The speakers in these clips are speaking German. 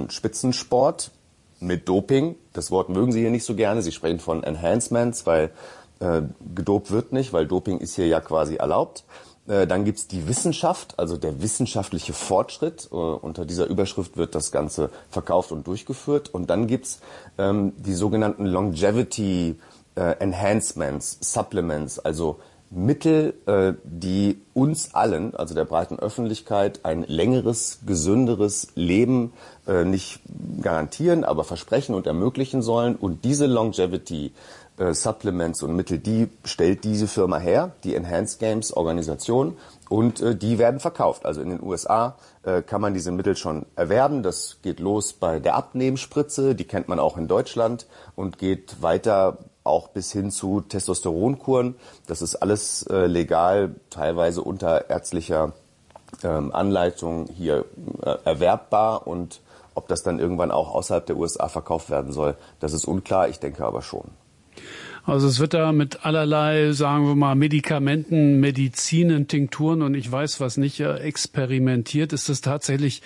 von Spitzensport mit Doping. Das Wort mögen Sie hier nicht so gerne. Sie sprechen von Enhancements, weil gedopt wird nicht, weil Doping ist hier ja quasi erlaubt. Dann gibt's die Wissenschaft, also der wissenschaftliche Fortschritt. Unter dieser Überschrift wird das Ganze verkauft und durchgeführt. Und dann gibt's die sogenannten Longevity Enhancements, Supplements, also Mittel, die uns allen, also der breiten Öffentlichkeit, ein längeres, gesünderes Leben nicht garantieren, aber versprechen und ermöglichen sollen. Und diese Longevity Supplements und Mittel, die stellt diese Firma her, die Enhanced Games Organisation, und die werden verkauft. Also in den USA kann man diese Mittel schon erwerben. Das geht los bei der Abnehmspritze, die kennt man auch in Deutschland, und geht weiter auch bis hin zu Testosteronkuren. Das ist alles legal, teilweise unter ärztlicher Anleitung hier erwerbbar, und ob das dann irgendwann auch außerhalb der USA verkauft werden soll, das ist unklar. Ich denke aber schon. Also es wird da mit allerlei, sagen wir mal, Medikamenten, Medizinen, Tinkturen und ich weiß was nicht experimentiert. Ist das tatsächlich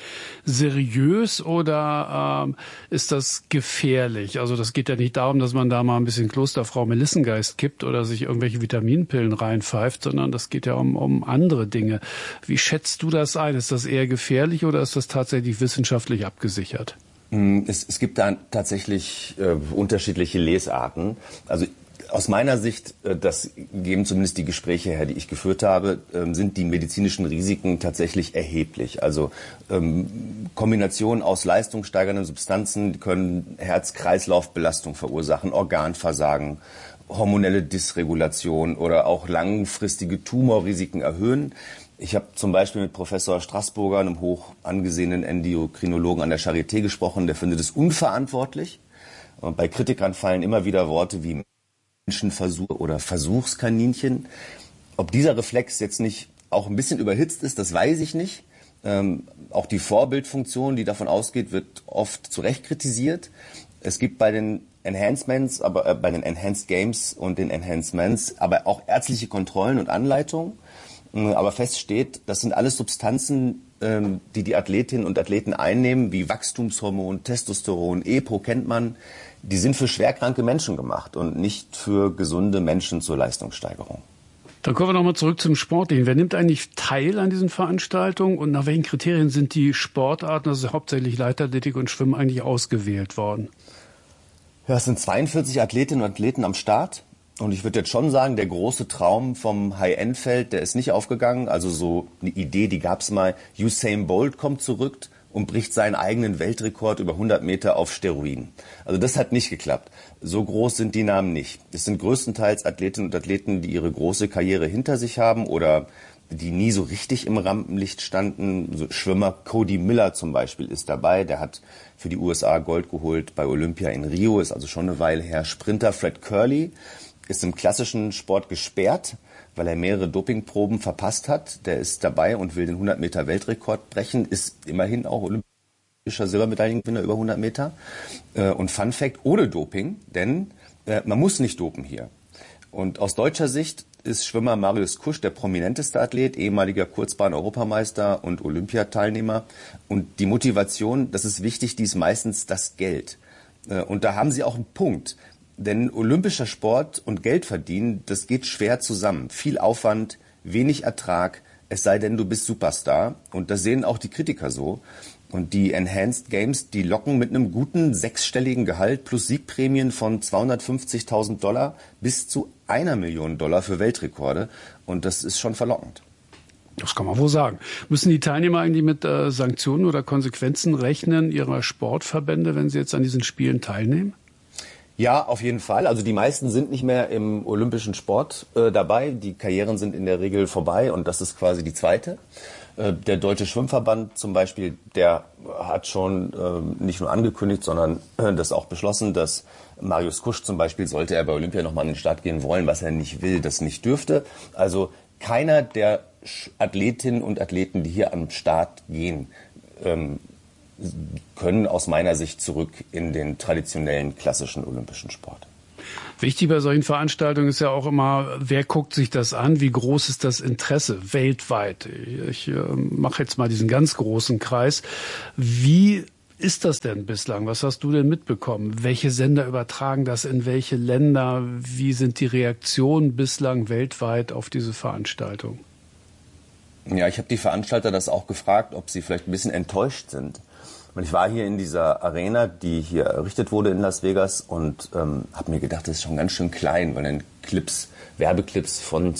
seriös oder ist das gefährlich? Also das geht ja nicht darum, dass man da mal ein bisschen Klosterfrau Melissengeist kippt oder sich irgendwelche Vitaminpillen reinpfeift, sondern das geht ja um andere Dinge. Wie schätzt du das ein? Ist das eher gefährlich oder ist das tatsächlich wissenschaftlich abgesichert? Es gibt da tatsächlich unterschiedliche Lesarten. Also aus meiner Sicht, das geben zumindest die Gespräche her, die ich geführt habe, sind die medizinischen Risiken tatsächlich erheblich. Also Kombinationen aus leistungssteigernden Substanzen können Herz-Kreislauf-Belastung verursachen, Organversagen, hormonelle Dysregulation oder auch langfristige Tumorrisiken erhöhen. Ich habe zum Beispiel mit Professor Straßburger, einem hoch angesehenen Endokrinologen an der Charité, gesprochen. Der findet es unverantwortlich. Und bei Kritikern fallen immer wieder Worte wie Menschenversuch oder Versuchskaninchen. Ob dieser Reflex jetzt nicht auch ein bisschen überhitzt ist, das weiß ich nicht. Auch die Vorbildfunktion, die davon ausgeht, wird oft zu Recht kritisiert. Es gibt bei den Enhancements, aber bei den Enhanced Games und den Enhancements, aber auch ärztliche Kontrollen und Anleitungen. Aber fest steht, das sind alles Substanzen, die die Athletinnen und Athleten einnehmen, wie Wachstumshormon, Testosteron, EPO kennt man. Die sind für schwerkranke Menschen gemacht und nicht für gesunde Menschen zur Leistungssteigerung. Dann kommen wir nochmal zurück zum Sportlichen. Wer nimmt eigentlich teil an diesen Veranstaltungen und nach welchen Kriterien sind die Sportarten, also hauptsächlich Leichtathletik und Schwimmen, eigentlich ausgewählt worden? Ja, es sind 42 Athletinnen und Athleten am Start. Und ich würde jetzt schon sagen, der große Traum vom High-End-Feld, der ist nicht aufgegangen. Also so eine Idee, die gab es mal. Usain Bolt kommt zurück und bricht seinen eigenen Weltrekord über 100 Meter auf Steroiden. Also das hat nicht geklappt. So groß sind die Namen nicht. Es sind größtenteils Athletinnen und Athleten, die ihre große Karriere hinter sich haben oder die nie so richtig im Rampenlicht standen. So Schwimmer Cody Miller zum Beispiel ist dabei. Der hat für die USA Gold geholt bei Olympia in Rio, ist also schon eine Weile her. Sprinter Fred Curley ist im klassischen Sport gesperrt, weil er mehrere Dopingproben verpasst hat. Der ist dabei und will den 100-Meter-Weltrekord brechen, ist immerhin auch olympischer Silbermedaillengewinner über 100 Meter. Und Fun Fact, ohne Doping, denn man muss nicht dopen hier. Und aus deutscher Sicht ist Schwimmer Marius Kusch der prominenteste Athlet, ehemaliger Kurzbahn-Europameister und Olympiateilnehmer. Und die Motivation, das ist wichtig, die ist meistens das Geld. Und da haben sie auch einen Punkt. Denn olympischer Sport und Geld verdienen, das geht schwer zusammen. Viel Aufwand, wenig Ertrag, es sei denn, du bist Superstar. Und das sehen auch die Kritiker so. Und die Enhanced Games, die locken mit einem guten sechsstelligen Gehalt plus Siegprämien von $250.000 bis zu $1 Million für Weltrekorde. Und das ist schon verlockend. Das kann man wohl sagen. Müssen die Teilnehmer eigentlich mit Sanktionen oder Konsequenzen rechnen ihrer Sportverbände, wenn sie jetzt an diesen Spielen teilnehmen? Ja, auf jeden Fall. Also die meisten sind nicht mehr im olympischen Sport dabei. Die Karrieren sind in der Regel vorbei und das ist quasi die zweite. Der Deutsche Schwimmverband zum Beispiel, der hat schon nicht nur angekündigt, sondern das auch beschlossen, dass Marius Kusch zum Beispiel, sollte er bei Olympia nochmal an den Start gehen wollen, was er nicht will, das nicht dürfte. Also keiner der Athletinnen und Athleten, die hier am Start gehen, können aus meiner Sicht zurück in den traditionellen klassischen olympischen Sport. Wichtig bei solchen Veranstaltungen ist ja auch immer, wer guckt sich das an, wie groß ist das Interesse weltweit. Ich mache jetzt mal diesen ganz großen Kreis. Wie ist das denn bislang? Was hast du denn mitbekommen? Welche Sender übertragen das in welche Länder? Wie sind die Reaktionen bislang weltweit auf diese Veranstaltung? Ja, ich habe die Veranstalter das auch gefragt, ob sie vielleicht ein bisschen enttäuscht sind. Ich war hier in dieser Arena, die hier errichtet wurde in Las Vegas und habe mir gedacht, das ist schon ganz schön klein, weil in Werbeclips von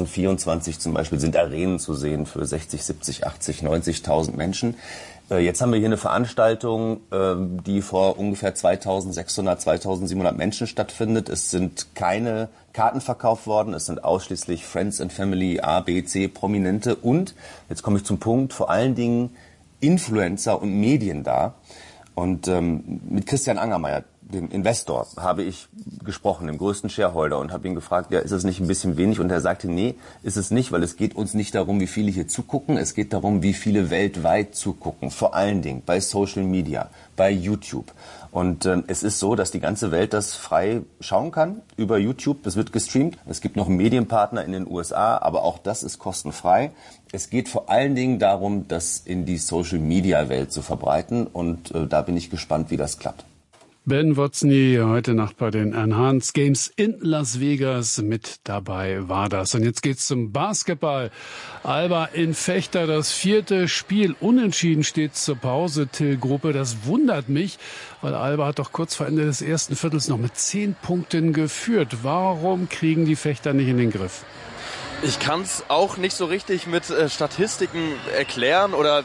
2024 zum Beispiel sind Arenen zu sehen für 60, 70, 80, 90.000 Menschen. Jetzt haben wir hier eine Veranstaltung, die vor ungefähr 2.600, 2.700 Menschen stattfindet. Es sind keine Karten verkauft worden. Es sind ausschließlich Friends and Family, A, B, C, Prominente und, jetzt komme ich zum Punkt, vor allen Dingen Influencer und Medien da. Und mit Christian Angermayer, dem Investor, habe ich gesprochen, dem größten Shareholder, und habe ihn gefragt, ja, ist es nicht ein bisschen wenig? Und er sagte, nee, ist es nicht, weil es geht uns nicht darum, wie viele hier zugucken, es geht darum, wie viele weltweit zugucken, vor allen Dingen bei Social Media, bei YouTube. Und es ist so, dass die ganze Welt das frei schauen kann über YouTube. Das wird gestreamt. Es gibt noch einen Medienpartner in den USA, aber auch das ist kostenfrei. Es geht vor allen Dingen darum, das in die Social-Media-Welt zu verbreiten. Und da bin ich gespannt, wie das klappt. Ben Wozny, heute Nacht bei den Enhanced Games in Las Vegas. Mit dabei war das. Und jetzt geht's zum Basketball. Alba in Vechta, das 4. Spiel. Unentschieden steht zur Pause, Till Gruppe. Das wundert mich, weil Alba hat doch kurz vor Ende des ersten Viertels noch mit 10 Punkten geführt. Warum kriegen die Fechter nicht in den Griff? Ich kann es auch nicht so richtig mit Statistiken erklären oder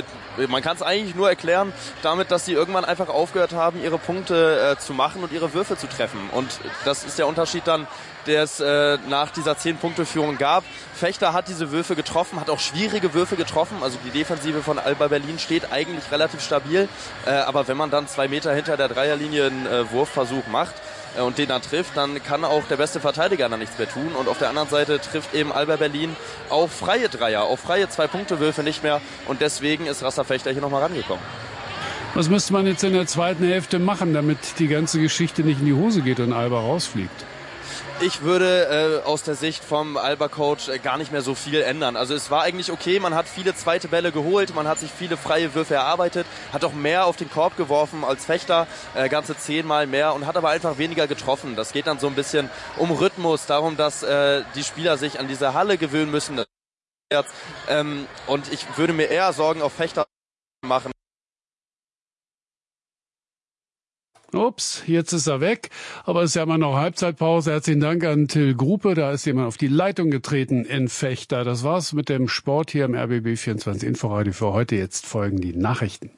man kann es eigentlich nur erklären damit, dass sie irgendwann einfach aufgehört haben, ihre Punkte zu machen und ihre Würfe zu treffen. Und das ist der Unterschied dann, der es nach dieser 10-Punkte-Führung gab. Vechta hat diese Würfe getroffen, hat auch schwierige Würfe getroffen. Also die Defensive von Alba Berlin steht eigentlich relativ stabil. Aber wenn man dann 2 Meter hinter der Dreierlinie einen Wurfversuch macht, und den dann trifft, dann kann auch der beste Verteidiger dann nichts mehr tun. Und auf der anderen Seite trifft eben Alba Berlin auf freie Dreier, auf freie 2-Punkte-Würfe nicht mehr. Und deswegen ist Rassa Vechta hier nochmal rangekommen. Was müsste man jetzt in der zweiten Hälfte machen, damit die ganze Geschichte nicht in die Hose geht und Alba rausfliegt? Ich würde aus der Sicht vom Alba-Coach gar nicht mehr so viel ändern. Also es war eigentlich okay, man hat viele zweite Bälle geholt, man hat sich viele freie Würfe erarbeitet, hat auch mehr auf den Korb geworfen als Vechta, ganze 10-mal mehr, und hat aber einfach weniger getroffen. Das geht dann so ein bisschen um Rhythmus, darum, dass die Spieler sich an diese Halle gewöhnen müssen. Und ich würde mir eher Sorgen auf Vechta machen. Ups, jetzt ist er weg, aber es ist ja immer noch Halbzeitpause. Herzlichen Dank an Till Gruppe, da ist jemand auf die Leitung getreten in Vechta. Das war's mit dem Sport hier im RBB 24 Inforadio für heute. Jetzt folgen die Nachrichten.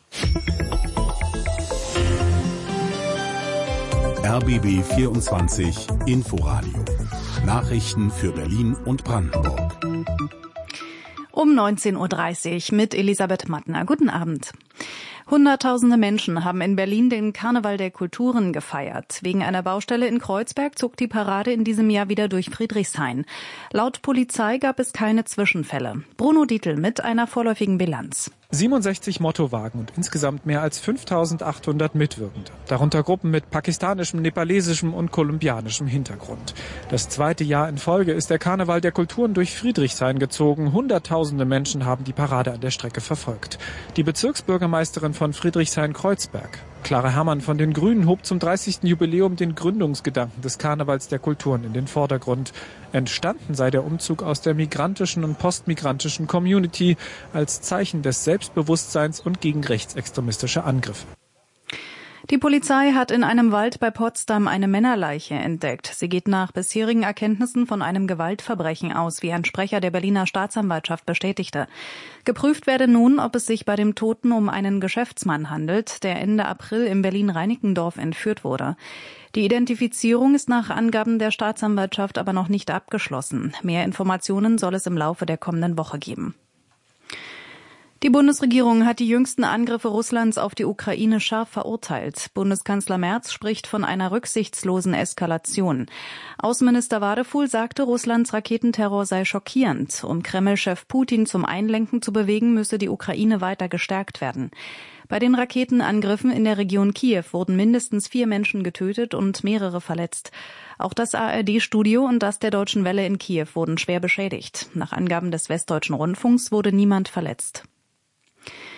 RBB 24 Inforadio. Nachrichten für Berlin und Brandenburg. Um 19.30 Uhr mit Elisabeth Mattner. Guten Abend. Hunderttausende Menschen haben in Berlin den Karneval der Kulturen gefeiert. Wegen einer Baustelle in Kreuzberg zog die Parade in diesem Jahr wieder durch Friedrichshain. Laut Polizei gab es keine Zwischenfälle. Bruno Dietl mit einer vorläufigen Bilanz. 67 Mottowagen und insgesamt mehr als 5.800 Mitwirkende. Darunter Gruppen mit pakistanischem, nepalesischem und kolumbianischem Hintergrund. Das 2. Jahr in Folge ist der Karneval der Kulturen durch Friedrichshain gezogen. Hunderttausende Menschen haben die Parade an der Strecke verfolgt. Die Bezirksbürgermeisterin von Friedrichshain-Kreuzberg, Clara Herrmann von den Grünen, hob zum 30. Jubiläum den Gründungsgedanken des Karnevals der Kulturen in den Vordergrund. Entstanden sei der Umzug aus der migrantischen und postmigrantischen Community als Zeichen des Selbstbewusstseins und gegen rechtsextremistische Angriffe. Die Polizei hat in einem Wald bei Potsdam eine Männerleiche entdeckt. Sie geht nach bisherigen Erkenntnissen von einem Gewaltverbrechen aus, wie ein Sprecher der Berliner Staatsanwaltschaft bestätigte. Geprüft werde nun, ob es sich bei dem Toten um einen Geschäftsmann handelt, der Ende April im Berlin-Reinickendorf entführt wurde. Die Identifizierung ist nach Angaben der Staatsanwaltschaft aber noch nicht abgeschlossen. Mehr Informationen soll es im Laufe der kommenden Woche geben. Die Bundesregierung hat die jüngsten Angriffe Russlands auf die Ukraine scharf verurteilt. Bundeskanzler Merz spricht von einer rücksichtslosen Eskalation. Außenminister Wadefuhl sagte, Russlands Raketenterror sei schockierend. Um Kreml-Chef Putin zum Einlenken zu bewegen, müsse die Ukraine weiter gestärkt werden. Bei den Raketenangriffen in der Region Kiew wurden mindestens 4 Menschen getötet und mehrere verletzt. Auch das ARD-Studio und das der Deutschen Welle in Kiew wurden schwer beschädigt. Nach Angaben des Westdeutschen Rundfunks wurde niemand verletzt.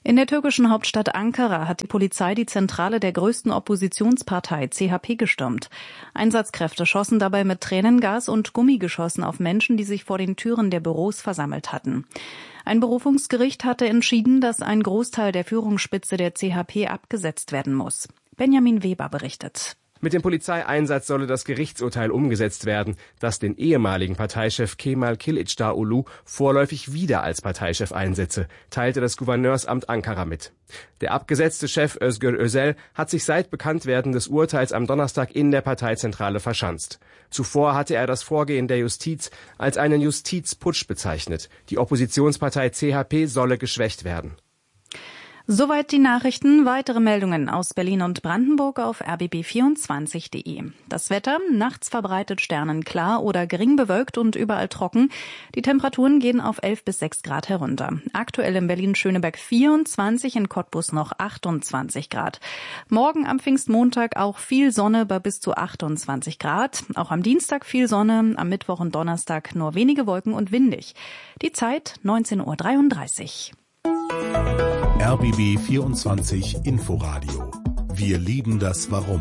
In der türkischen Hauptstadt Ankara hat die Polizei die Zentrale der größten Oppositionspartei CHP gestürmt. Einsatzkräfte schossen dabei mit Tränengas und Gummigeschossen auf Menschen, die sich vor den Türen der Büros versammelt hatten. Ein Berufungsgericht hatte entschieden, dass ein Großteil der Führungsspitze der CHP abgesetzt werden muss. Benjamin Weber berichtet. Mit dem Polizeieinsatz solle das Gerichtsurteil umgesetzt werden, das den ehemaligen Parteichef Kemal Kılıçdaroğlu vorläufig wieder als Parteichef einsetze, teilte das Gouverneursamt Ankara mit. Der abgesetzte Chef Özgür Özel hat sich seit Bekanntwerden des Urteils am Donnerstag in der Parteizentrale verschanzt. Zuvor hatte er das Vorgehen der Justiz als einen Justizputsch bezeichnet. Die Oppositionspartei CHP solle geschwächt werden. Soweit die Nachrichten. Weitere Meldungen aus Berlin und Brandenburg auf rbb24.de. Das Wetter, nachts verbreitet sternenklar oder gering bewölkt und überall trocken. Die Temperaturen gehen auf 11 bis 6 Grad herunter. Aktuell in Berlin-Schöneberg 24, in Cottbus noch 28 Grad. Morgen am Pfingstmontag auch viel Sonne bei bis zu 28 Grad. Auch am Dienstag viel Sonne, am Mittwoch und Donnerstag nur wenige Wolken und windig. Die Zeit 19:33 Uhr. RBB 24 Inforadio. Wir lieben das Warum.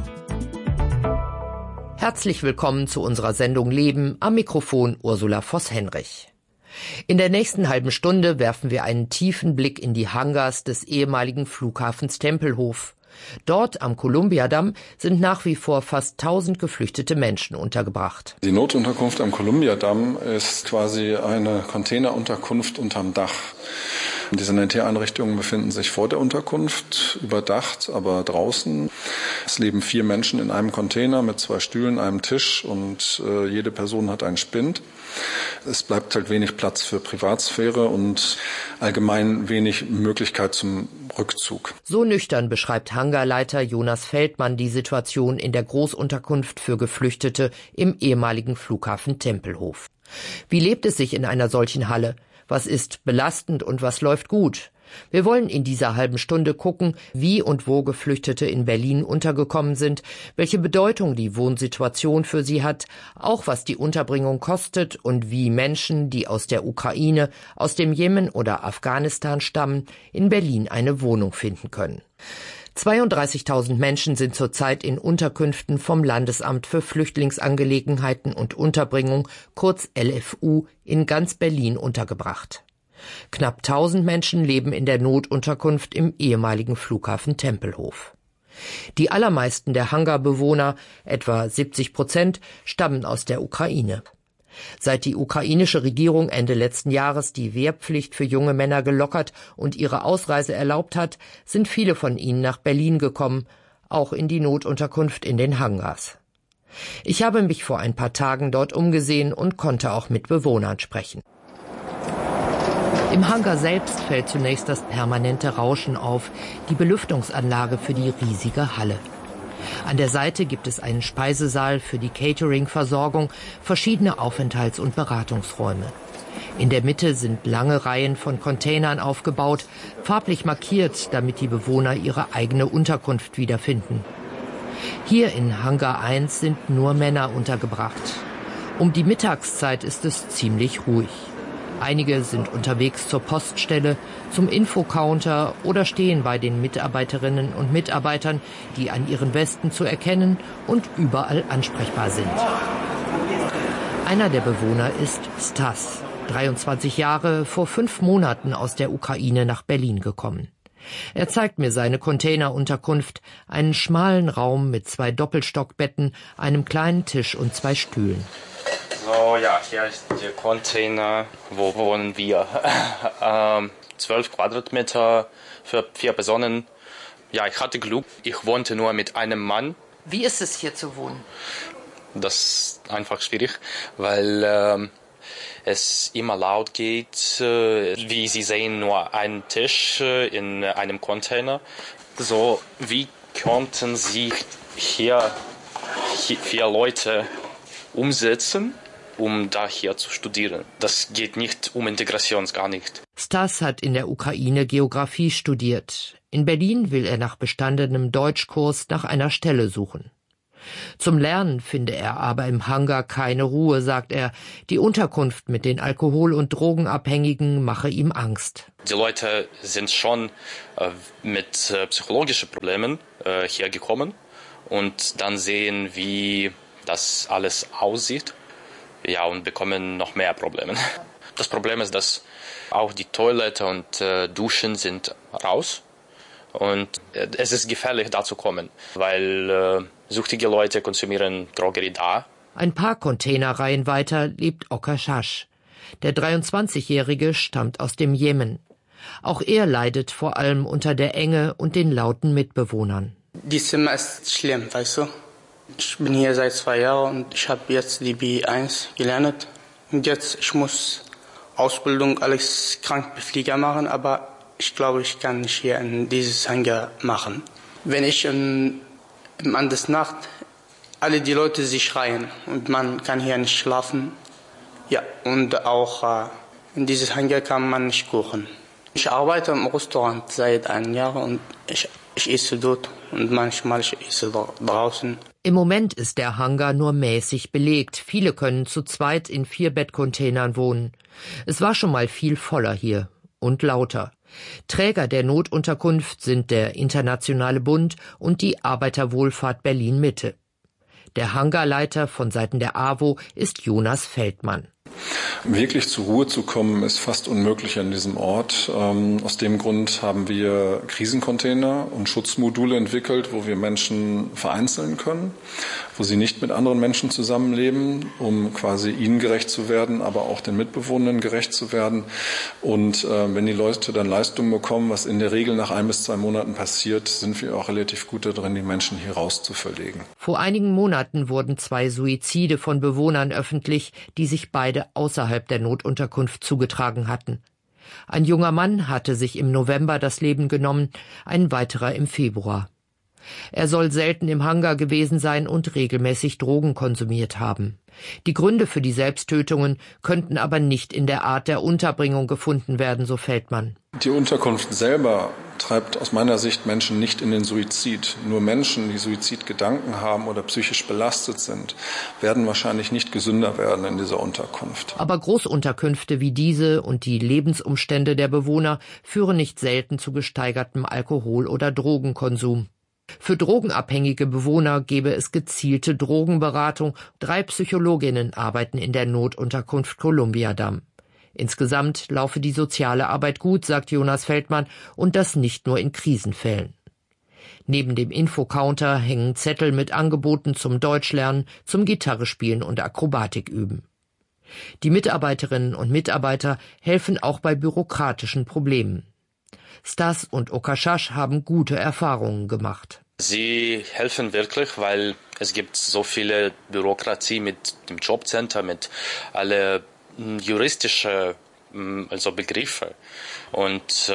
Herzlich willkommen zu unserer Sendung Leben, am Mikrofon Ursula Voss-Henrich. In der nächsten halben Stunde werfen wir einen tiefen Blick in die Hangars des ehemaligen Flughafens Tempelhof. Dort am Columbiadamm sind nach wie vor fast 1000 geflüchtete Menschen untergebracht. Die Notunterkunft am Columbiadamm ist quasi eine Containerunterkunft unterm Dach. Die Sanitäreinrichtungen befinden sich vor der Unterkunft, überdacht, aber draußen. Es leben 4 Menschen in einem Container mit 2 Stühlen, einem Tisch und jede Person hat einen Spind. Es bleibt halt wenig Platz für Privatsphäre und allgemein wenig Möglichkeit zum Rückzug. So nüchtern beschreibt Hangarleiter Jonas Feldmann die Situation in der Großunterkunft für Geflüchtete im ehemaligen Flughafen Tempelhof. Wie lebt es sich in einer solchen Halle? Was ist belastend und was läuft gut? Wir wollen in dieser halben Stunde gucken, wie und wo Geflüchtete in Berlin untergekommen sind, welche Bedeutung die Wohnsituation für sie hat, auch was die Unterbringung kostet und wie Menschen, die aus der Ukraine, aus dem Jemen oder Afghanistan stammen, in Berlin eine Wohnung finden können. 32.000 Menschen sind zurzeit in Unterkünften vom Landesamt für Flüchtlingsangelegenheiten und Unterbringung, kurz LFU, in ganz Berlin untergebracht. Knapp 1000 Menschen leben in der Notunterkunft im ehemaligen Flughafen Tempelhof. Die allermeisten der Hangarbewohner, etwa 70%, stammen aus der Ukraine. Seit die ukrainische Regierung Ende letzten Jahres die Wehrpflicht für junge Männer gelockert und ihre Ausreise erlaubt hat, sind viele von ihnen nach Berlin gekommen, auch in die Notunterkunft in den Hangars. Ich habe mich vor ein paar Tagen dort umgesehen und konnte auch mit Bewohnern sprechen. Im Hangar selbst fällt zunächst das permanente Rauschen auf, die Belüftungsanlage für die riesige Halle. An der Seite gibt es einen Speisesaal für die Catering-Versorgung, verschiedene Aufenthalts- und Beratungsräume. In der Mitte sind lange Reihen von Containern aufgebaut, farblich markiert, damit die Bewohner ihre eigene Unterkunft wiederfinden. Hier in Hangar 1 sind nur Männer untergebracht. Um die Mittagszeit ist es ziemlich ruhig. Einige sind unterwegs zur Poststelle, zum Infocounter oder stehen bei den Mitarbeiterinnen und Mitarbeitern, die an ihren Westen zu erkennen und überall ansprechbar sind. Einer der Bewohner ist Stas, 23 Jahre, vor 5 Monaten aus der Ukraine nach Berlin gekommen. Er zeigt mir seine Containerunterkunft, einen schmalen Raum mit 2 Doppelstockbetten, einem kleinen Tisch und 2 Stühlen. So, ja, hier ist der Container, wo wohnen wir. 12 Quadratmeter für 4 Personen. Ja, ich hatte Glück, ich wohnte nur mit einem Mann. Wie ist es hier zu wohnen? Das ist einfach schwierig, weil es immer laut geht. Wie Sie sehen, nur ein Tisch in einem Container. So, wie konnten Sie hier 4 Leute umsetzen, um da hier zu studieren? Das geht nicht um Integration, gar nicht. Stas hat in der Ukraine Geografie studiert. In Berlin will er nach bestandenem Deutschkurs nach einer Stelle suchen. Zum Lernen finde er aber im Hangar keine Ruhe, sagt er. Die Unterkunft mit den Alkohol- und Drogenabhängigen mache ihm Angst. Die Leute sind schon mit psychologischen Problemen hier gekommen und dann sehen, wie das alles aussieht, ja, und bekommen noch mehr Probleme. Das Problem ist, dass auch die Toilette und Duschen sind raus. Und es ist gefährlich, da zu kommen, weil süchtige Leute konsumieren Drogerie da. Ein paar Containerreihen weiter lebt Okashash. Der 23-Jährige stammt aus dem Jemen. Auch er leidet vor allem unter der Enge und den lauten Mitbewohnern. Die Zimmer ist schlimm, weißt du. Ich bin hier seit 2 Jahren und ich habe jetzt die B1 gelernt. Und jetzt ich muss Ausbildung als Krankenpfleger machen, aber ich glaube, ich kann nicht hier in dieses Hangar machen. Wenn ich an der Nacht, alle die Leute, sie schreien und man kann hier nicht schlafen. Ja, und auch in dieses Hangar kann man nicht kochen. Ich arbeite im Restaurant seit 1 Jahr und ich esse dort und manchmal ich esse draußen. Im Moment ist der Hangar nur mäßig belegt. Viele können zu zweit in 4-Bett-Containern wohnen. Es war schon mal viel voller hier und lauter. Träger der Notunterkunft sind der Internationale Bund und die Arbeiterwohlfahrt Berlin-Mitte. Der Hangarleiter von Seiten der AWO ist Jonas Feldmann. Wirklich zur Ruhe zu kommen, ist fast unmöglich an diesem Ort. Aus dem Grund haben wir Krisencontainer und Schutzmodule entwickelt, wo wir Menschen vereinzeln können, wo sie nicht mit anderen Menschen zusammenleben, um quasi ihnen gerecht zu werden, aber auch den Mitbewohnern gerecht zu werden. Und wenn die Leute dann Leistungen bekommen, was in der Regel nach 1 bis 2 Monaten passiert, sind wir auch relativ gut darin, die Menschen hier rauszuverlegen. Vor einigen Monaten wurden 2 Suizide von Bewohnern öffentlich, die sich beide außerhalb der Notunterkunft zugetragen hatten. Ein junger Mann hatte sich im November das Leben genommen, ein weiterer im Februar. Er soll selten im Hangar gewesen sein und regelmäßig Drogen konsumiert haben. Die Gründe für die Selbsttötungen könnten aber nicht in der Art der Unterbringung gefunden werden, so Feldmann. Die Unterkunft selber treibt aus meiner Sicht Menschen nicht in den Suizid. Nur Menschen, die Suizidgedanken haben oder psychisch belastet sind, werden wahrscheinlich nicht gesünder werden in dieser Unterkunft. Aber Großunterkünfte wie diese und die Lebensumstände der Bewohner führen nicht selten zu gesteigertem Alkohol- oder Drogenkonsum. Für drogenabhängige Bewohner gebe es gezielte Drogenberatung. 3 Psychologinnen arbeiten in der Notunterkunft Columbiadamm. Insgesamt laufe die soziale Arbeit gut, sagt Jonas Feldmann, und das nicht nur in Krisenfällen. Neben dem Infocounter hängen Zettel mit Angeboten zum Deutschlernen, zum Gitarrespielen und Akrobatik üben. Die Mitarbeiterinnen und Mitarbeiter helfen auch bei bürokratischen Problemen. Stas und Okashash haben gute Erfahrungen gemacht. Sie helfen wirklich, weil es gibt so viele Bürokratie mit dem Jobcenter, mit alle juristische Begriffe. Und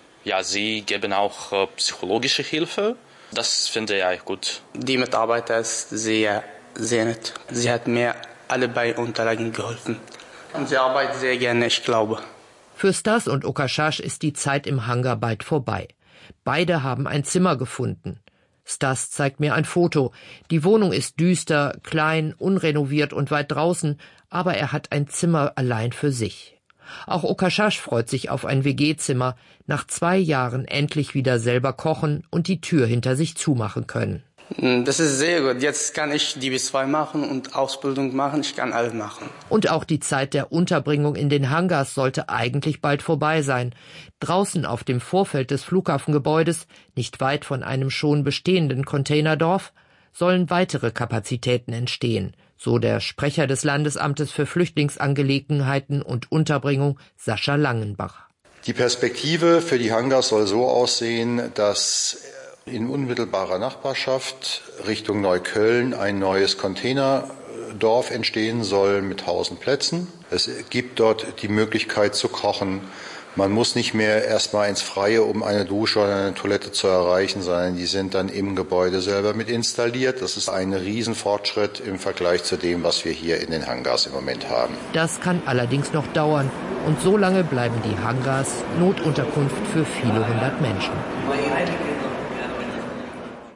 sie geben auch psychologische Hilfe. Das finde ich eigentlich gut. Die Mitarbeiter ist sehr, sehr nett. Sie hat mir alle bei Unterlagen geholfen. Und sie arbeitet sehr gerne, ich glaube. Für Stas und Okashash ist die Zeit im Hangar bald vorbei. Beide haben ein Zimmer gefunden. Stas zeigt mir ein Foto. Die Wohnung ist düster, klein, unrenoviert und weit draußen, aber er hat ein Zimmer allein für sich. Auch Okashash freut sich auf ein WG-Zimmer, nach 2 Jahren endlich wieder selber kochen und die Tür hinter sich zumachen können. Das ist sehr gut. Jetzt kann ich die B2 machen und Ausbildung machen. Ich kann alles machen. Und auch die Zeit der Unterbringung in den Hangars sollte eigentlich bald vorbei sein. Draußen auf dem Vorfeld des Flughafengebäudes, nicht weit von einem schon bestehenden Containerdorf, sollen weitere Kapazitäten entstehen, so der Sprecher des Landesamtes für Flüchtlingsangelegenheiten und Unterbringung, Sascha Langenbach. Die Perspektive für die Hangars soll so aussehen, dass in unmittelbarer Nachbarschaft Richtung Neukölln ein neues Containerdorf entstehen soll mit 1000 Plätzen. Es gibt dort die Möglichkeit zu kochen. Man muss nicht mehr erstmal ins Freie, um eine Dusche oder eine Toilette zu erreichen, sondern die sind dann im Gebäude selber mit installiert. Das ist ein Riesenfortschritt im Vergleich zu dem, was wir hier in den Hangars im Moment haben. Das kann allerdings noch dauern. Und so lange bleiben die Hangars Notunterkunft für viele hundert Menschen.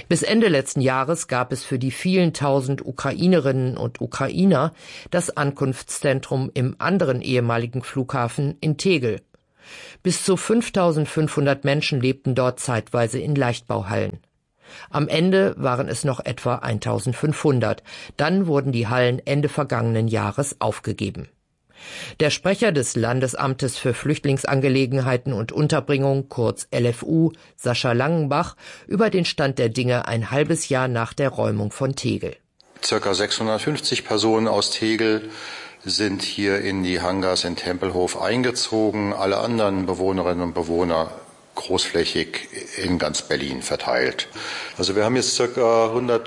Bis Ende letzten Jahres gab es für die vielen tausend Ukrainerinnen und Ukrainer das Ankunftszentrum im anderen ehemaligen Flughafen in Tegel. Bis zu 5.500 Menschen lebten dort zeitweise in Leichtbauhallen. Am Ende waren es noch etwa 1.500. Dann wurden die Hallen Ende vergangenen Jahres aufgegeben. Der Sprecher des Landesamtes für Flüchtlingsangelegenheiten und Unterbringung, kurz LFU, Sascha Langenbach, über den Stand der Dinge ein halbes Jahr nach der Räumung von Tegel. Circa 650 Personen aus Tegel sind hier in die Hangars in Tempelhof eingezogen. Alle anderen Bewohnerinnen und Bewohner großflächig in ganz Berlin verteilt. Also wir haben jetzt circa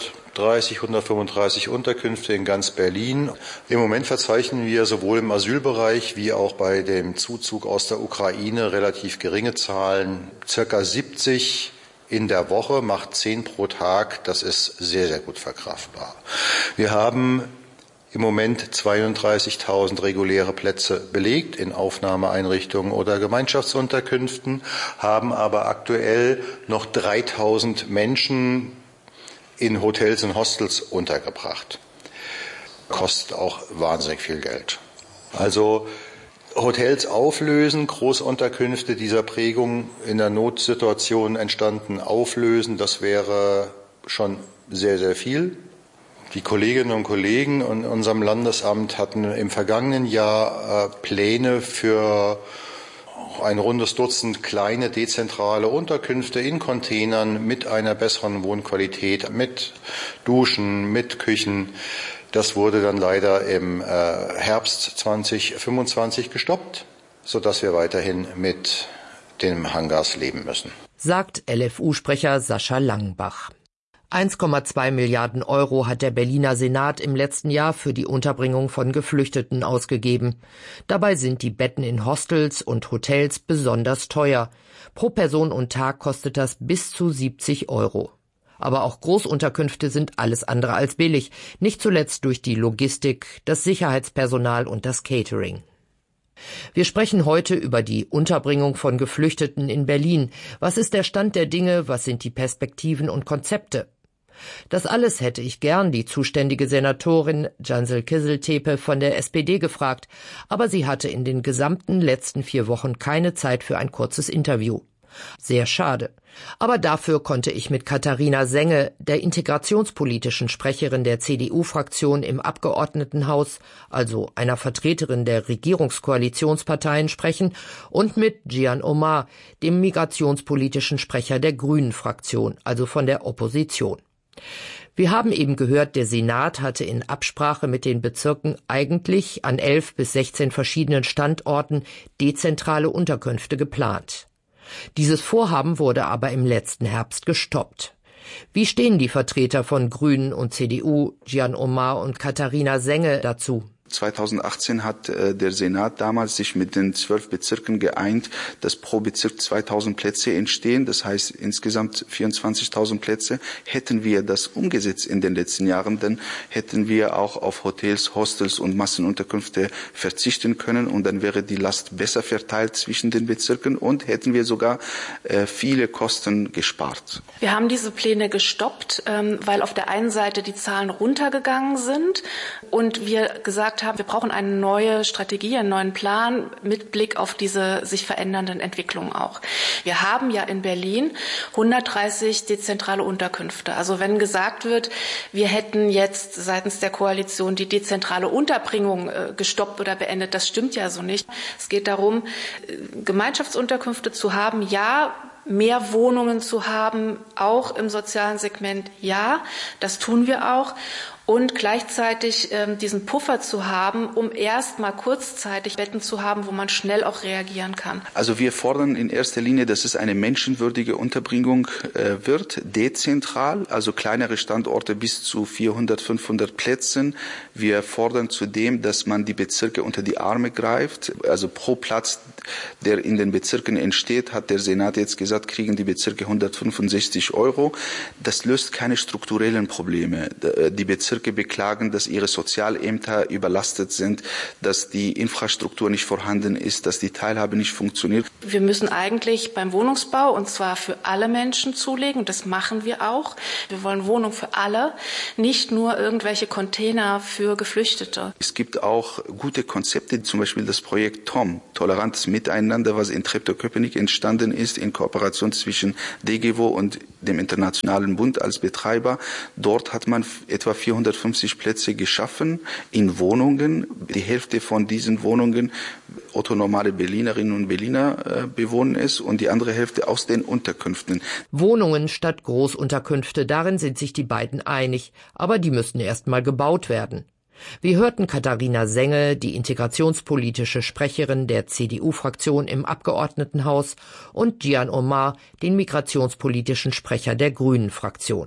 135 Unterkünfte in ganz Berlin. Im Moment verzeichnen wir sowohl im Asylbereich wie auch bei dem Zuzug aus der Ukraine relativ geringe Zahlen. Circa 70 in der Woche, macht 10 pro Tag. Das ist sehr, sehr gut verkraftbar. Wir haben im Moment 32.000 reguläre Plätze belegt in Aufnahmeeinrichtungen oder Gemeinschaftsunterkünften, haben aber aktuell noch 3.000 Menschen in Hotels und Hostels untergebracht. Kostet auch wahnsinnig viel Geld. Also Hotels auflösen, Großunterkünfte dieser Prägung in der Notsituation entstanden auflösen, das wäre schon sehr, sehr viel. Die Kolleginnen und Kollegen in unserem Landesamt hatten im vergangenen Jahr Pläne für ein rundes Dutzend kleine dezentrale Unterkünfte in Containern mit einer besseren Wohnqualität, mit Duschen, mit Küchen. Das wurde dann leider im Herbst 2025 gestoppt, sodass wir weiterhin mit den Hangars leben müssen, sagt LFU-Sprecher Sascha Langenbach. 1,2 Milliarden Euro hat der Berliner Senat im letzten Jahr für die Unterbringung von Geflüchteten ausgegeben. Dabei sind die Betten in Hostels und Hotels besonders teuer. Pro Person und Tag kostet das bis zu 70 Euro. Aber auch Großunterkünfte sind alles andere als billig, nicht zuletzt durch die Logistik, das Sicherheitspersonal und das Catering. Wir sprechen heute über die Unterbringung von Geflüchteten in Berlin. Was ist der Stand der Dinge? Was sind die Perspektiven und Konzepte? Das alles hätte ich gern die zuständige Senatorin Cansel Kiziltepe von der SPD gefragt, aber sie hatte in den gesamten letzten 4 Wochen keine Zeit für ein kurzes Interview. Sehr schade. Aber dafür konnte ich mit Katharina Senge, der integrationspolitischen Sprecherin der CDU-Fraktion im Abgeordnetenhaus, also einer Vertreterin der Regierungskoalitionsparteien, sprechen, und mit Gian Omar, dem migrationspolitischen Sprecher der Grünen-Fraktion, also von der Opposition. Wir haben eben gehört, der Senat hatte in Absprache mit den Bezirken eigentlich an 11 bis 16 verschiedenen Standorten dezentrale Unterkünfte geplant. Dieses Vorhaben wurde aber im letzten Herbst gestoppt. Wie stehen die Vertreter von Grünen und CDU, Gian Omar und Katharina Senge, dazu? 2018 hat der Senat damals sich mit den 12 Bezirken geeint, dass pro Bezirk 2.000 Plätze entstehen. Das heißt insgesamt 24.000 Plätze. Hätten wir das umgesetzt in den letzten Jahren, dann hätten wir auch auf Hotels, Hostels und Massenunterkünfte verzichten können und dann wäre die Last besser verteilt zwischen den Bezirken und hätten wir sogar viele Kosten gespart. Wir haben diese Pläne gestoppt, weil auf der einen Seite die Zahlen runtergegangen sind und wir gesagt haben, wir brauchen eine neue Strategie, einen neuen Plan mit Blick auf diese sich verändernden Entwicklungen auch. Wir haben ja in Berlin 130 dezentrale Unterkünfte. Also wenn gesagt wird, wir hätten jetzt seitens der Koalition die dezentrale Unterbringung gestoppt oder beendet, das stimmt ja so nicht. Es geht darum, Gemeinschaftsunterkünfte zu haben, ja, mehr Wohnungen zu haben, auch im sozialen Segment, ja, das tun wir auch. Und gleichzeitig diesen Puffer zu haben, um erst mal kurzzeitig Betten zu haben, wo man schnell auch reagieren kann. Also wir fordern in erster Linie, dass es eine menschenwürdige Unterbringung wird, dezentral, also kleinere Standorte bis zu 400, 500 Plätzen. Wir fordern zudem, dass man die Bezirke unter die Arme greift. Also pro Platz, der in den Bezirken entsteht, hat der Senat jetzt gesagt, kriegen die Bezirke 165 Euro. Das löst keine strukturellen Probleme. Die Bezirke Bezirke beklagen, dass ihre Sozialämter überlastet sind, dass die Infrastruktur nicht vorhanden ist, dass die Teilhabe nicht funktioniert. Wir müssen eigentlich beim Wohnungsbau, und zwar für alle Menschen zulegen, und das machen wir auch. Wir wollen Wohnung für alle, nicht nur irgendwelche Container für Geflüchtete. Es gibt auch gute Konzepte, zum Beispiel das Projekt TOM, Tolerantes Miteinander, was in Treptow-Köpenick entstanden ist, in Kooperation zwischen DGWO und dem Internationalen Bund als Betreiber. Dort hat man etwa 450 Plätze geschaffen in Wohnungen. Die Hälfte von diesen Wohnungen otto-normale Berlinerinnen und Berliner bewohnen es und die andere Hälfte aus den Unterkünften. Wohnungen statt Großunterkünfte, darin sind sich die beiden einig, aber die müssten erst mal gebaut werden. Wir hörten Katharina Senge, die integrationspolitische Sprecherin der CDU-Fraktion im Abgeordnetenhaus, und Gian Omar, den migrationspolitischen Sprecher der Grünen-Fraktion.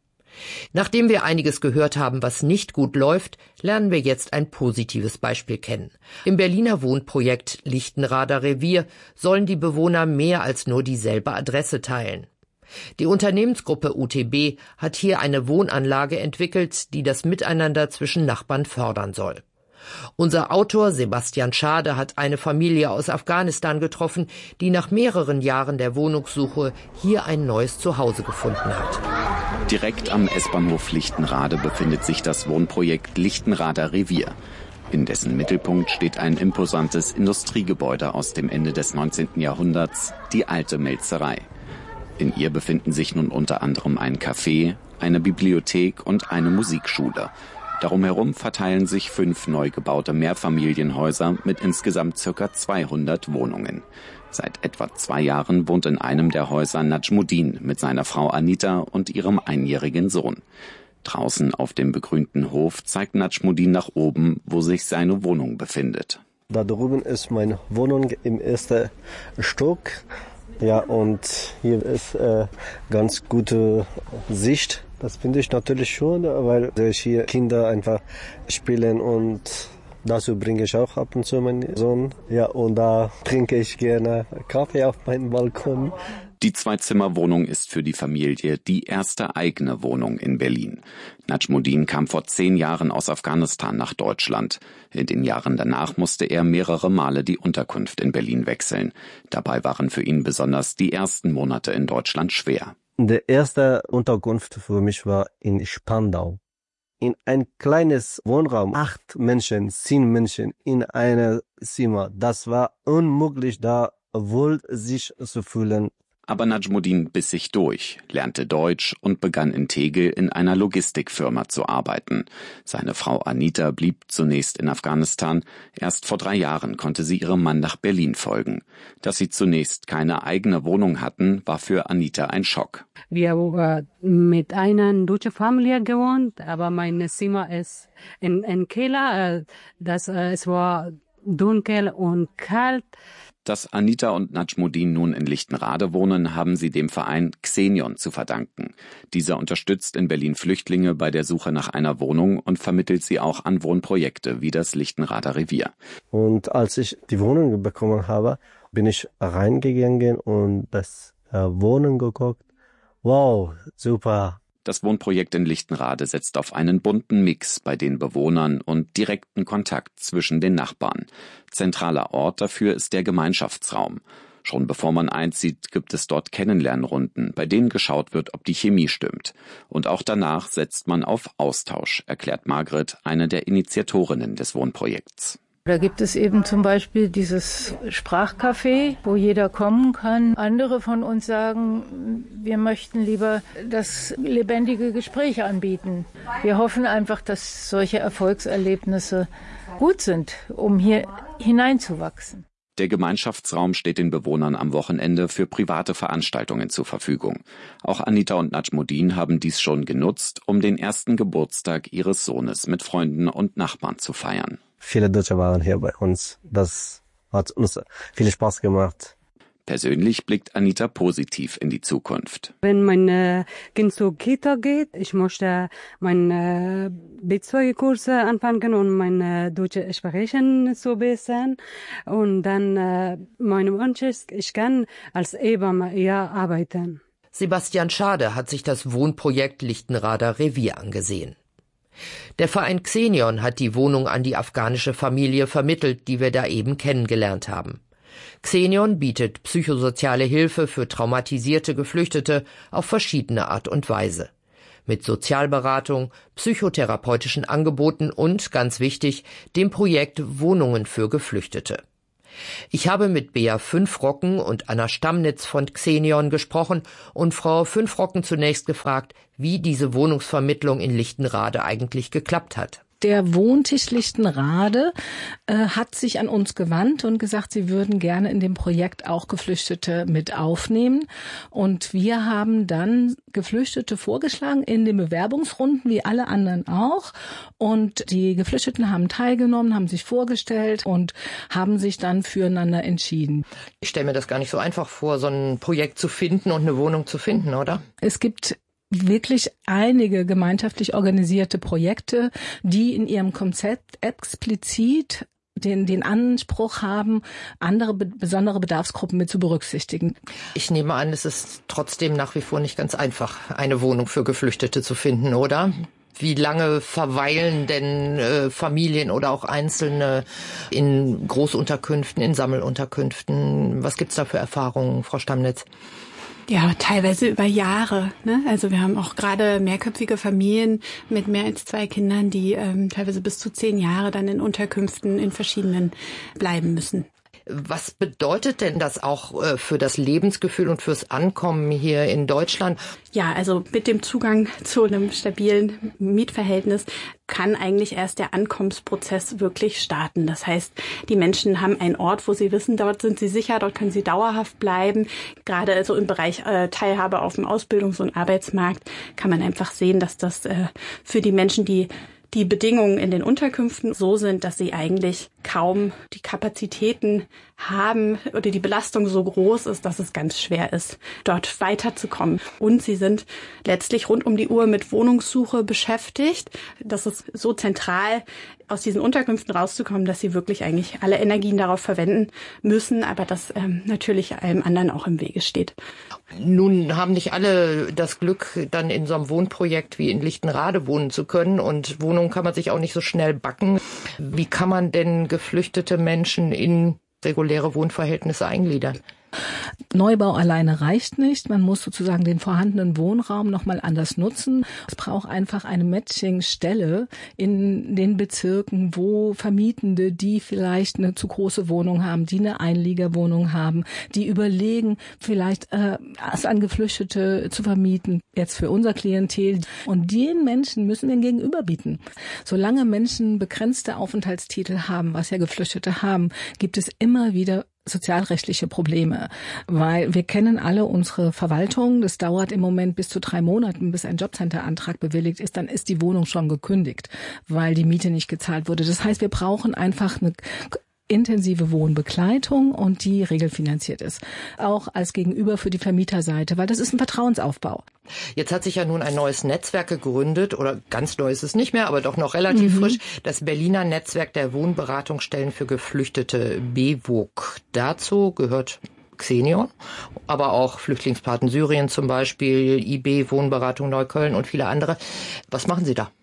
Nachdem wir einiges gehört haben, was nicht gut läuft, lernen wir jetzt ein positives Beispiel kennen. Im Berliner Wohnprojekt Lichtenrader Revier sollen die Bewohner mehr als nur dieselbe Adresse teilen. Die Unternehmensgruppe UTB hat hier eine Wohnanlage entwickelt, die das Miteinander zwischen Nachbarn fördern soll. Unser Autor Sebastian Schade hat eine Familie aus Afghanistan getroffen, die nach mehreren Jahren der Wohnungssuche hier ein neues Zuhause gefunden hat. Direkt am S-Bahnhof Lichtenrade befindet sich das Wohnprojekt Lichtenrader Revier. In dessen Mittelpunkt steht ein imposantes Industriegebäude aus dem Ende des 19. Jahrhunderts, die Alte Melzerei. In ihr befinden sich nun unter anderem ein Café, eine Bibliothek und eine Musikschule. Darum herum verteilen sich 5 neu gebaute Mehrfamilienhäuser mit insgesamt ca. 200 Wohnungen. Seit etwa 2 Jahren wohnt in einem der Häuser Najmuddin mit seiner Frau Anita und ihrem 1-jährigen Sohn. Draußen auf dem begrünten Hof zeigt Najmuddin nach oben, wo sich seine Wohnung befindet. Da drüben ist meine Wohnung im 1. Stock. Ja, und hier ist ganz gute Sicht. Das finde ich natürlich schon, weil hier Kinder einfach spielen und dazu bringe ich auch ab und zu meinen Sohn. Ja, und da trinke ich gerne Kaffee auf meinem Balkon. Die 2-Zimmer-Wohnung ist für die Familie die erste eigene Wohnung in Berlin. Najmuddin kam vor 10 Jahren aus Afghanistan nach Deutschland. In den Jahren danach musste er mehrere Male die Unterkunft in Berlin wechseln. Dabei waren für ihn besonders die ersten Monate in Deutschland schwer. Die erste Unterkunft für mich war in Spandau. In ein kleines Wohnraum, 8 Menschen, 10 Menschen in einem Zimmer. Das war unmöglich, da wohl sich zu fühlen. Aber Najmuddin biss sich durch, lernte Deutsch und begann in Tegel in einer Logistikfirma zu arbeiten. Seine Frau Anita blieb zunächst in Afghanistan. Erst vor 3 Jahren konnte sie ihrem Mann nach Berlin folgen. Dass sie zunächst keine eigene Wohnung hatten, war für Anita ein Schock. Wir haben mit einer deutschen Familie gewohnt, aber mein Zimmer ist in Keller. Es war dunkel und kalt. Dass Anita und Najmuddin nun in Lichtenrade wohnen, haben sie dem Verein Xenion zu verdanken. Dieser unterstützt in Berlin Flüchtlinge bei der Suche nach einer Wohnung und vermittelt sie auch an Wohnprojekte wie das Lichtenrader Revier. Und als ich die Wohnung bekommen habe, bin ich reingegangen und das Wohnen geguckt. Wow, super. Das Wohnprojekt in Lichtenrade setzt auf einen bunten Mix bei den Bewohnern und direkten Kontakt zwischen den Nachbarn. Zentraler Ort dafür ist der Gemeinschaftsraum. Schon bevor man einzieht, gibt es dort Kennenlernrunden, bei denen geschaut wird, ob die Chemie stimmt. Und auch danach setzt man auf Austausch, erklärt Margret, eine der Initiatorinnen des Wohnprojekts. Da gibt es eben zum Beispiel dieses Sprachcafé, wo jeder kommen kann. Andere von uns sagen, wir möchten lieber das lebendige Gespräch anbieten. Wir hoffen einfach, dass solche Erfolgserlebnisse gut sind, um hier hineinzuwachsen. Der Gemeinschaftsraum steht den Bewohnern am Wochenende für private Veranstaltungen zur Verfügung. Auch Anita und Najmuddin haben dies schon genutzt, um den ersten Geburtstag ihres Sohnes mit Freunden und Nachbarn zu feiern. Viele Deutsche waren hier bei uns. Das hat uns viel Spaß gemacht. Persönlich blickt Anita positiv in die Zukunft. Wenn mein Kind zur Kita geht, ich möchte meine B2-Kurse anfangen und meine deutsche Sprechen zu bessern. Und dann mein Wunsch ist, ich kann als Hebamme arbeiten. Sebastian Schade hat sich das Wohnprojekt Lichtenrader Revier angesehen. Der Verein Xenion hat die Wohnung an die afghanische Familie vermittelt, die wir da eben kennengelernt haben. Xenion bietet psychosoziale Hilfe für traumatisierte Geflüchtete auf verschiedene Art und Weise. Mit Sozialberatung, psychotherapeutischen Angeboten und, ganz wichtig, dem Projekt Wohnungen für Geflüchtete. Ich habe mit Bea Fünfrocken und Anna Stammnitz von Xenion gesprochen und Frau Fünfrocken zunächst gefragt, wie diese Wohnungsvermittlung in Lichtenrade eigentlich geklappt hat. Der Wohntisch Lichtenrade hat sich an uns gewandt und gesagt, sie würden gerne in dem Projekt auch Geflüchtete mit aufnehmen. Und wir haben dann Geflüchtete vorgeschlagen in den Bewerbungsrunden, wie alle anderen auch. Und die Geflüchteten haben teilgenommen, haben sich vorgestellt und haben sich dann füreinander entschieden. Ich stelle mir das gar nicht so einfach vor, so ein Projekt zu finden und eine Wohnung zu finden, oder? Es gibt wirklich einige gemeinschaftlich organisierte Projekte, die in ihrem Konzept explizit den Anspruch haben, andere besondere Bedarfsgruppen mit zu berücksichtigen. Ich nehme an, es ist trotzdem nach wie vor nicht ganz einfach, eine Wohnung für Geflüchtete zu finden, oder? Wie lange verweilen denn Familien oder auch Einzelne in Großunterkünften, in Sammelunterkünften? Was gibt's da für Erfahrungen, Frau Stammnitz? Ja, teilweise über Jahre. Ne? Also wir haben auch gerade mehrköpfige Familien mit mehr als 2 Kindern, die teilweise bis zu 10 Jahre dann in Unterkünften in verschiedenen bleiben müssen. Was bedeutet denn das auch für das Lebensgefühl und fürs Ankommen hier in Deutschland? Ja, also mit dem Zugang zu einem stabilen Mietverhältnis kann eigentlich erst der Ankommensprozess wirklich starten. Das heißt, die Menschen haben einen Ort, wo sie wissen, dort sind sie sicher, dort können sie dauerhaft bleiben. Gerade also im Bereich Teilhabe auf dem Ausbildungs- und Arbeitsmarkt kann man einfach sehen, dass das für die Menschen, die Bedingungen in den Unterkünften so sind, dass sie eigentlich kaum die Kapazitäten haben oder die Belastung so groß ist, dass es ganz schwer ist, dort weiterzukommen. Und sie sind letztlich rund um die Uhr mit Wohnungssuche beschäftigt. Das ist so zentral, aus diesen Unterkünften rauszukommen, dass sie wirklich eigentlich alle Energien darauf verwenden müssen, aber das natürlich allem anderen auch im Wege steht. Nun haben nicht alle das Glück, dann in so einem Wohnprojekt wie in Lichtenrade wohnen zu können, und Wohnungen kann man sich auch nicht so schnell backen. Wie kann man denn geflüchtete Menschen in reguläre Wohnverhältnisse eingliedern? Neubau alleine reicht nicht. Man muss sozusagen den vorhandenen Wohnraum nochmal anders nutzen. Es braucht einfach eine Matchingstelle in den Bezirken, wo Vermietende, die vielleicht eine zu große Wohnung haben, die eine Einliegerwohnung haben, die überlegen, vielleicht es an Geflüchtete zu vermieten, jetzt für unser Klientel. Und den Menschen müssen wir gegenüber bieten. Solange Menschen begrenzte Aufenthaltstitel haben, was ja Geflüchtete haben, gibt es immer wieder sozialrechtliche Probleme, weil wir kennen alle unsere Verwaltung. Das dauert im Moment bis zu 3 Monaten, bis ein Jobcenter-Antrag bewilligt ist. Dann ist die Wohnung schon gekündigt, weil die Miete nicht gezahlt wurde. Das heißt, wir brauchen einfach eine intensive Wohnbegleitung und die regelfinanziert ist. Auch als Gegenüber für die Vermieterseite, weil das ist ein Vertrauensaufbau. Jetzt hat sich ja nun ein neues Netzwerk gegründet, oder ganz neu ist es nicht mehr, aber doch noch relativ frisch, das Berliner Netzwerk der Wohnberatungsstellen für Geflüchtete BWOG. Dazu gehört Xenion, aber auch Flüchtlingspaten Syrien zum Beispiel, IB, Wohnberatung Neukölln und viele andere. Was machen Sie da?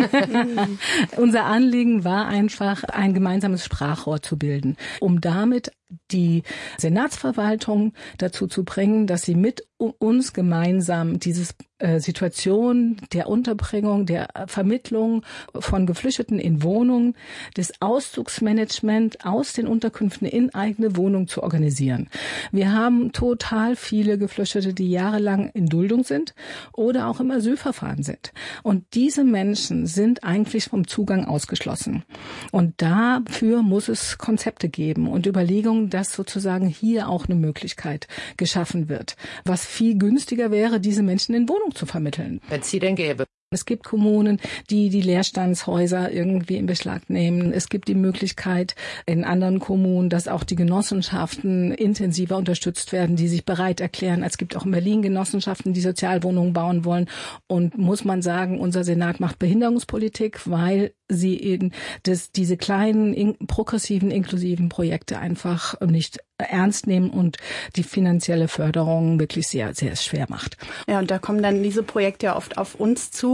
Unser Anliegen war einfach, ein gemeinsames Sprachrohr zu bilden, um damit die Senatsverwaltung dazu zu bringen, dass sie mit uns gemeinsam diese Situation der Unterbringung, der Vermittlung von Geflüchteten in Wohnungen, des Auszugsmanagement aus den Unterkünften in eigene Wohnungen zu organisieren. Wir haben total viele Geflüchtete, die jahrelang in Duldung sind oder auch im Asylverfahren sind. Und diese Menschen sind eigentlich vom Zugang ausgeschlossen. Und dafür muss es Konzepte geben und Überlegungen, dass sozusagen hier auch eine Möglichkeit geschaffen wird, was viel günstiger wäre, diese Menschen in Wohnungen zu vermitteln. Wenn es sie denn gäbe. Es gibt Kommunen, die die Leerstandshäuser irgendwie in Beschlag nehmen. Es gibt die Möglichkeit in anderen Kommunen, dass auch die Genossenschaften intensiver unterstützt werden, die sich bereit erklären. Es gibt auch in Berlin Genossenschaften, die Sozialwohnungen bauen wollen. Und muss man sagen, unser Senat macht Behinderungspolitik, weil sie eben diese kleinen, progressiven, inklusiven Projekte einfach nicht ernst nehmen und die finanzielle Förderung wirklich sehr, sehr schwer macht. Ja, und da kommen dann diese Projekte ja oft auf uns zu.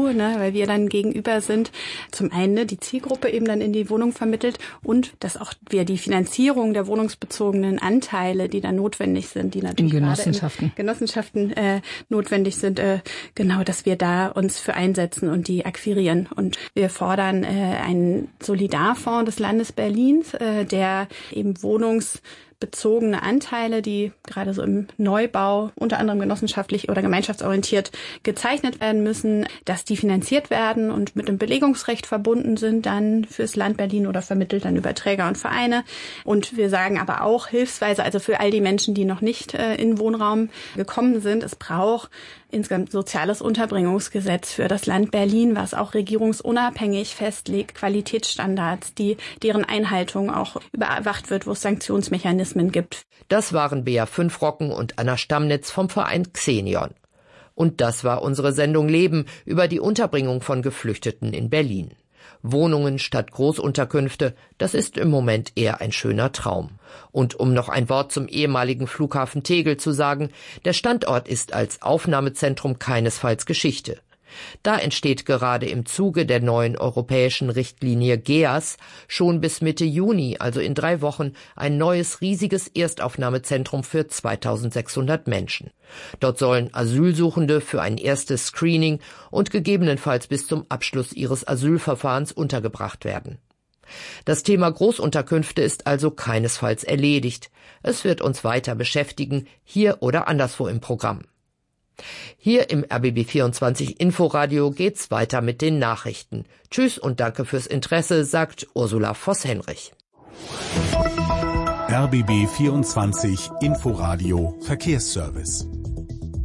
dazu, weil wir dann gegenüber sind. Zum einen die Zielgruppe eben dann in die Wohnung vermittelt und dass auch wir die Finanzierung der wohnungsbezogenen Anteile, die dann notwendig sind, die natürlich in Genossenschaften notwendig sind, genau, dass wir da uns für einsetzen und die akquirieren. Und wir fordern einen Solidarfonds des Landes Berlins, der eben wohnungsbezogene Anteile, die gerade so im Neubau unter anderem genossenschaftlich oder gemeinschaftsorientiert gezeichnet werden müssen, dass die finanziert werden und mit dem Belegungsrecht verbunden sind dann fürs Land Berlin oder vermittelt dann über Träger und Vereine. Und wir sagen aber auch hilfsweise, also für all die Menschen, die noch nicht in Wohnraum gekommen sind, es braucht insgesamt soziales Unterbringungsgesetz für das Land Berlin, was auch regierungsunabhängig festlegt, Qualitätsstandards, deren Einhaltung auch überwacht wird, wo es Sanktionsmechanismen gibt. Das waren Bea Fünfrocken und Anna Stammnitz vom Verein Xenion. Und das war unsere Sendung Leben über die Unterbringung von Geflüchteten in Berlin. Wohnungen statt Großunterkünfte, das ist im Moment eher ein schöner Traum. Und um noch ein Wort zum ehemaligen Flughafen Tegel zu sagen, der Standort ist als Aufnahmezentrum keinesfalls Geschichte. Da entsteht gerade im Zuge der neuen europäischen Richtlinie GEAS schon bis Mitte Juni, also in 3 Wochen, ein neues riesiges Erstaufnahmezentrum für 2600 Menschen. Dort sollen Asylsuchende für ein erstes Screening und gegebenenfalls bis zum Abschluss ihres Asylverfahrens untergebracht werden. Das Thema Großunterkünfte ist also keinesfalls erledigt. Es wird uns weiter beschäftigen, hier oder anderswo im Programm. Hier im RBB24 Inforadio geht's weiter mit den Nachrichten. Tschüss und danke fürs Interesse, sagt Ursula Voss-Henrich. RBB24 Inforadio Verkehrsservice.